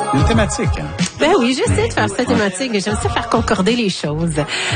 Une thématique. Hein? Ben oui, j'essaie de faire cette thématique. J'aime ça faire concorder les choses.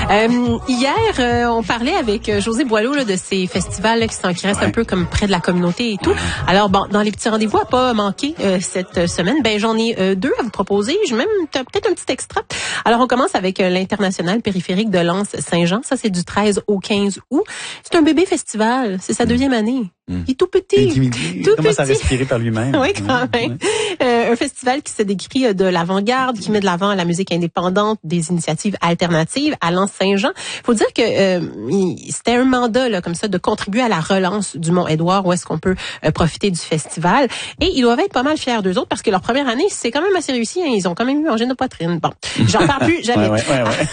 Hier, on parlait avec José Boileau là, de ces festivals là, qui restent un peu comme près de la communauté et tout. Alors, bon, dans les petits rendez-vous à pas manquer cette semaine, ben j'en ai deux à vous proposer. J'ai même peut-être un petit extra. Alors, on commence avec l'International périphérique de Lens-Saint-Jean. Ça, c'est du 13 au 15 août. C'est un bébé festival. C'est sa deuxième année. Il est tout petit. Il commence à respirer par lui-même. Oui, quand même. Un festival qui se décrit de l'avant-garde, qui met de l'avant la musique indépendante, des initiatives alternatives à Lens-Saint-Jean. Il faut dire que c'était un mandat là, comme ça de contribuer à la relance du Mont-Édouard, où est-ce qu'on peut profiter du festival. Et ils doivent être pas mal fiers d'eux autres parce que leur première année, c'est quand même assez réussi. Hein. Ils ont quand même eu mangé nos poitrines. Bon, j'en parle plus jamais. Ouais.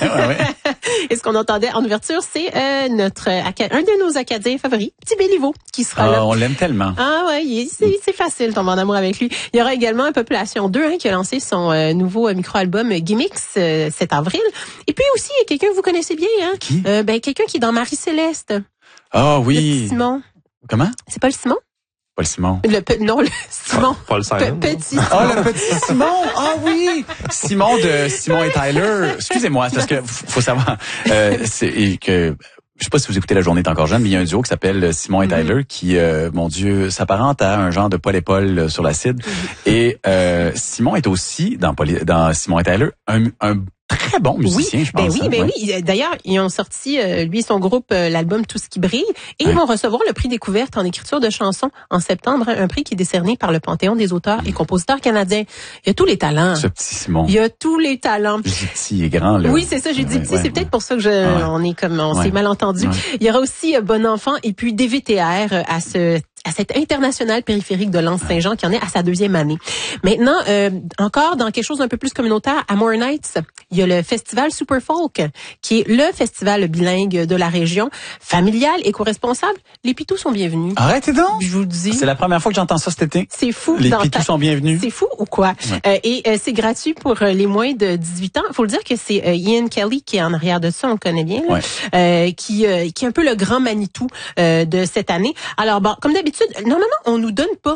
Et ce qu'on entendait en ouverture, c'est un de nos Acadiens favoris, Petit Béliveau, qui sera là. On l'aime tellement. Ah ouais, c'est facile de tomber en amour avec lui. Il y aura également Population 2 qui a lancé son nouveau micro-album Gimmicks cet avril. Et puis aussi, quelqu'un que vous connaissez bien, hein? Qui? Quelqu'un qui est dans Marie-Céleste. Ah oui. Le petit Simon. Comment? C'est pas le Simon? Pas le Simon. Le Simon. Paul Simon. Petit Simon. Ah, le petit Simon! Ah oui! Simon de Simon et Tyler. Excusez-moi, c'est parce que faut savoir je sais pas si vous écoutez La Journée est encore jeune, mais il y a un duo qui s'appelle Simon et Tyler qui, mon Dieu, s'apparente à un genre de Paul et Paul sur l'acide. Et Simon est aussi, dans Simon et Tyler, un très bon musicien, je pense. Oui. D'ailleurs, ils ont sorti, lui et son groupe, l'album Tout ce qui brille. Et ils vont recevoir le prix découverte en écriture de chansons en septembre, un prix qui est décerné par le Panthéon des auteurs et compositeurs canadiens. Il y a tous les talents. Ce petit Simon. Il y a tous les talents. Je dis petit et grand, là. Oui, c'est ça, j'ai dit petit. C'est peut-être pour ça que on s'est mal entendu. Ouais. Il y aura aussi Bon Enfant et puis DVTR à cette internationale périphérique de Lens-Saint-Jean qui en est à sa deuxième année. Maintenant, encore dans quelque chose d'un peu plus communautaire, à Moore Nights, il y a le festival Super Folk, qui est le festival bilingue de la région, familial, éco-responsable. Les pitous sont bienvenus. Arrêtez donc! Je vous le dis. C'est la première fois que j'entends ça cet été. C'est fou. Les pitous sont bienvenus. C'est fou ou quoi? Ouais. Et c'est gratuit pour les moins de 18 ans. Il faut le dire que c'est Ian Kelly qui est en arrière de ça, on le connaît bien, là, qui est un peu le grand Manitou de cette année. Alors, bon, comme d'habitude, normalement, on nous donne pas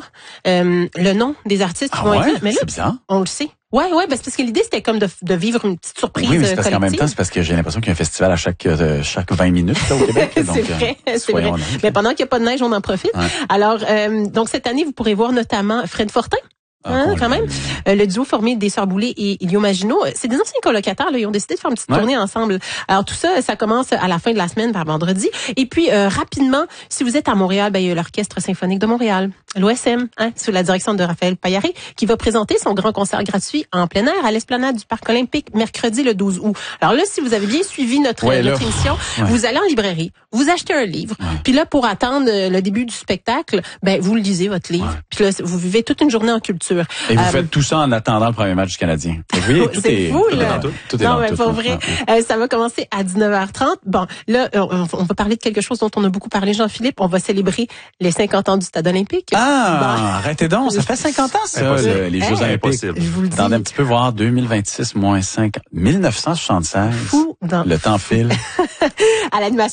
le nom des artistes qui vont être là. Mais là, c'est bizarre. On le sait. Ouais, parce que l'idée, c'était comme de vivre une petite surprise. Oui, mais c'est parce qu'en même temps, c'est parce que j'ai l'impression qu'il y a un festival à chaque 20 minutes là, au Québec. C'est vrai. Mais pendant qu'il n'y a pas de neige, on en profite. Ouais. Alors, donc cette année, vous pourrez voir notamment Fred Fortin. Quand même. Le duo formé des Sœurs Boulay et Ilio Maginot, c'est des anciens colocataires, là, ils ont décidé de faire une petite tournée ensemble. Alors tout ça, ça commence à la fin de la semaine, vers vendredi. Et puis rapidement, si vous êtes à Montréal, il y a l'Orchestre symphonique de Montréal, l'OSM, sous la direction de Raphaël Paillaré, qui va présenter son grand concert gratuit en plein air à l'Esplanade du Parc Olympique mercredi le 12 août. Alors là, si vous avez bien suivi notre émission, vous allez en librairie, vous achetez un livre, puis là, pour attendre le début du spectacle, vous lisez votre livre, puis là, vous vivez toute une journée en culture. Et vous faites tout ça en attendant le premier match du Canadien. Vous voyez, tout est fou, là. Tout est dans tout. Pour vrai. Ça va commencer à 19h30. Bon, là, on va parler de quelque chose dont on a beaucoup parlé, Jean-Philippe. On va célébrer les 50 ans du Stade olympique. Arrêtez donc. Ça fait 50 ans, ça, les Jeux olympiques. Je vous le dis. Attendez un petit peu voir 2026 moins 5. 1976. Fou. Le temps file. À l'animation.